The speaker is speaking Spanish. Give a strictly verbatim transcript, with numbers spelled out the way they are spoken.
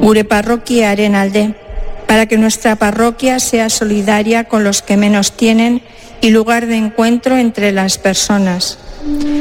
Gure parroquiaren alde, para que nuestra parroquia sea solidaria con los que menos tienen y lugar de encuentro entre las personas.